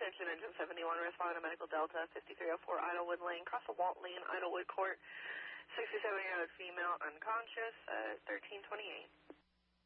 attention, Engine 71, respond to Medical Delta, 5304 Idlewood Lane, cross the Walt Lane, Idlewood Court, 67-year-old female, unconscious, 1328.